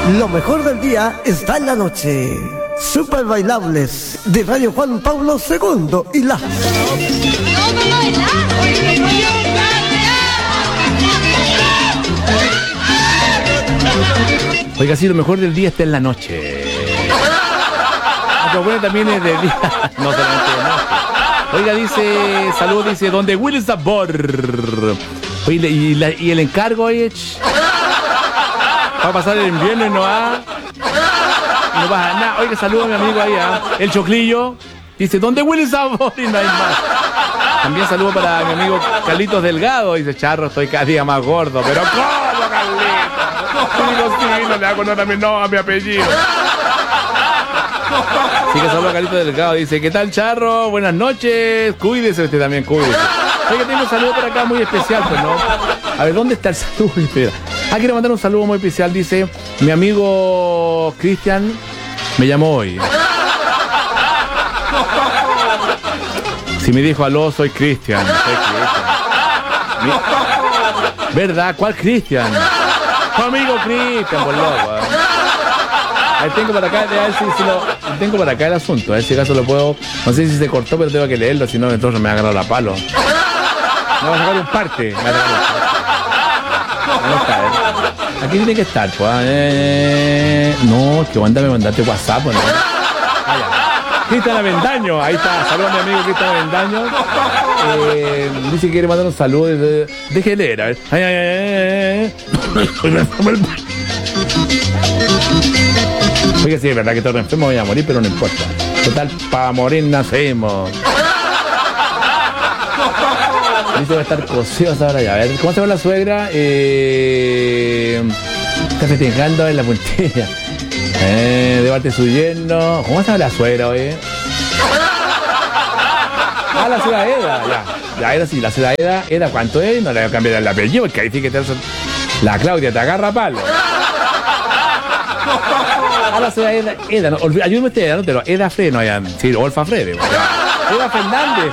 Lo mejor del día está en la noche. Super bailables de Radio Juan Pablo II y la... Oiga, sí, lo mejor del día está en la noche. Lo bueno también es de día, no solamente de noche. Oiga, dice, saludos, dice, donde Will Sabor. Oye, y el encargo, oye, va a pasar el invierno y no va a nada. Oiga, saludos a mi amigo ahí, el Choclillo. Dice, ¿dónde Will Sabor? Y no hay más. También saludo para mi amigo Carlitos Delgado. Dice, Charro, estoy cada día más gordo. Pero ¿cómo, Carlitos? Sí, no le hago nada a mi apellido. Así que saludo a Carlitos Delgado. Dice, ¿qué tal, Charro? Buenas noches. Cuídese usted también, cuídese. Oiga, tengo un saludo por acá muy especial, pues, ¿no? A ver, ¿dónde está el saludo? Quiero mandar un saludo muy especial. Dice, mi amigo Cristian me llamó hoy. Si me dijo aló, soy Cristian. ¿Verdad? ¿Cuál Cristian? Tu amigo Cristian, por loco. Ahí tengo para acá, a ver si tengo para acá el asunto. A ver si acaso lo puedo. No sé si se cortó, pero tengo que leerlo, si no, entonces me va a agarrar la palo. Me va a sacar un parte. No está, aquí tiene que estar, pues. No, que me mandaste WhatsApp, ¿no? Cristian Avendaño, ahí está, saludos a mi amigo Cristian Avendaño. Dice que quiere mandar un saludo de leer, a ver. Oiga, sí, es verdad que todos enfermos voy a morir, pero no importa. Total, para morir nacemos. Dice que va a estar cocidos ahora ya. A ver, ¿cómo se llama la suegra? Está festejando en la puntilla. De parte de su yerno. ¿Cómo se llama la suegra, oye? La suegra Eda, ya era sí, la suegra Eda, ¿cuánto es? No le voy a cambiar el apellido, porque ahí sí que la Claudia te agarra a palo. La suegra Eda, no, ayúdame usted, anótelo, Eda Fred, no, ya, sí, Olfa Fred. Eva Fernández,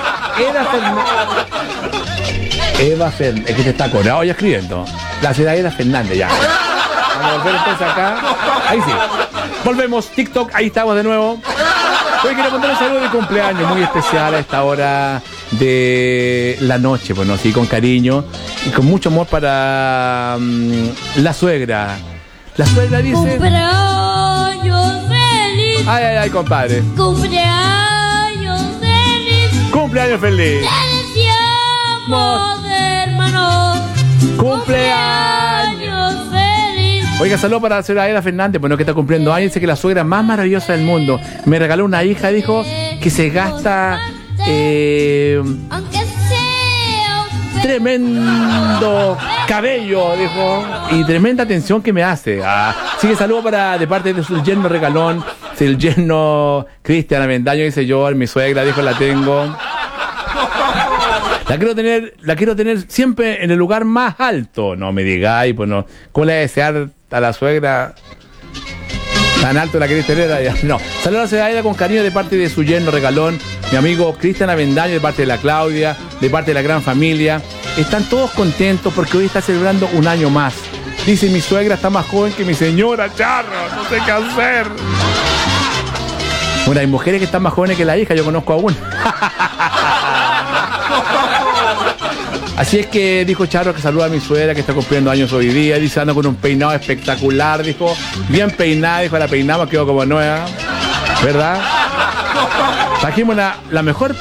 es que te está colado ya escribiendo. La ciudad Eda Fernández, ya. Vamos a volver entonces acá. Ahí sí. Volvemos, TikTok, ahí estamos de nuevo. Hoy quiero mandar un saludo de cumpleaños muy especial a esta hora de la noche, pues no, sí, con cariño y con mucho amor para la suegra. La suegra dice... Cumpleaños feliz. Ay, compadre. Cumpleaños feliz. Cumpleaños feliz. Te deseamos, hermano. Cumpleaños feliz. Oiga, saludo para la señora Eda Fernández, bueno, que está cumpliendo años. Dice que la suegra más maravillosa del mundo. Me regaló una hija, dijo, que se gasta aunque sea tremendo cabello, dijo, y tremenda atención que me hace. Así que saludo de parte de su yerno regalón, el yerno Cristian Avendaño. Dice yo, mi suegra, dijo, la tengo. La quiero tener siempre en el lugar más alto. No me digáis, pues no. ¿Cómo le voy a desear a la suegra tan alto la querés tener? No. Saludos a ella con cariño de parte de su yerno regalón, mi amigo Cristian Avendaño, de parte de la Claudia, de parte de la gran familia. Están todos contentos porque hoy está celebrando un año más. Dice, mi suegra está más joven que mi señora, Charro, no sé qué hacer. Bueno, hay mujeres que están más jóvenes que la hija, yo conozco a una. Así es que dijo Charro que saluda a mi suegra que está cumpliendo años hoy día. Dice, ando con un peinado espectacular, dijo. Bien peinada, dijo, la peinamos, quedó como nueva. ¿Verdad? Trajimos la mejor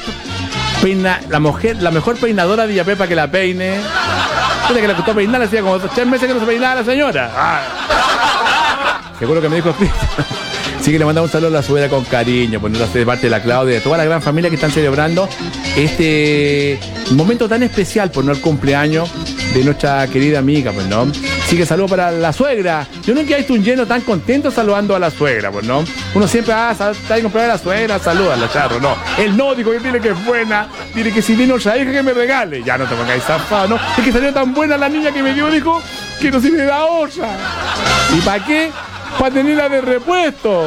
peinadora de Villapepa que la peine. Fíjate que le costó peinar, hacía como 3 meses que no se peinaba la señora. Seguro que me dijo Cristian. Así que le mandamos un saludo a la suegra con cariño, por de parte de la Claudia, de toda la gran familia que están celebrando este momento tan especial, por no el cumpleaños de nuestra querida amiga, pues no. Así que saludo para la suegra. Yo nunca he visto un lleno tan contento saludando a la suegra, pues no. Uno siempre, está ahí cumpleaños a la suegra, saluda a la Charro, no. Él no, dijo que dile que es buena, dile que si viene otra hija que me regale. Ya no te pongáis zafado, no. Es que salió tan buena la niña que me dio, dijo, que no sirve la otra. ¿Y para qué? Para tenerla de repuesto.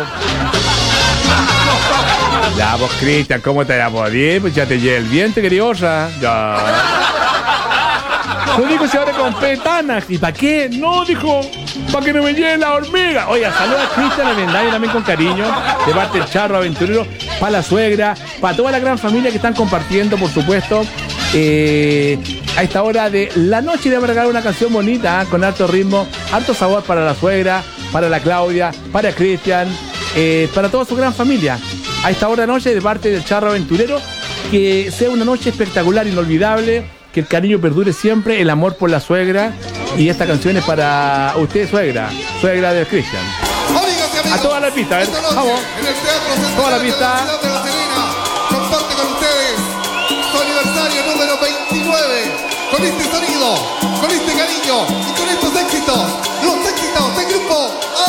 Ya, vos, Cristian, ¿cómo te llamo? Bien, pues ya te llevé el viento, querida. Ya. Lo dijo ese ahora con petanas. ¿Y para qué? No, dijo, para que no me lleven la hormiga. Oiga, saluda a Cristian Avendaño también con cariño, de parte del Charro Aventurero, para la suegra, para toda la gran familia que están compartiendo, por supuesto. A esta hora de la noche le voy a regalar una canción bonita, con harto ritmo, harto sabor para la suegra, para la Claudia, para Cristian, para toda su gran familia. A esta hora de noche, de parte del Charro Aventurero, que sea una noche espectacular, inolvidable, que el cariño perdure siempre, el amor por la suegra. Y esta canción es para usted, suegra de Cristian. A toda la pista, a ver, vamos. Toda la pista.